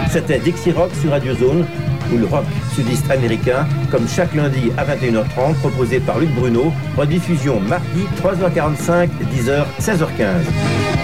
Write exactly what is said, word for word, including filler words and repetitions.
C'était Dixie Rock sur Radio Zone, ou le rock sudiste américain, comme chaque lundi à vingt et une heures trente, proposé par Luc Bruno, rediffusion mardi trois heures quarante-cinq, dix heures, seize heures quinze.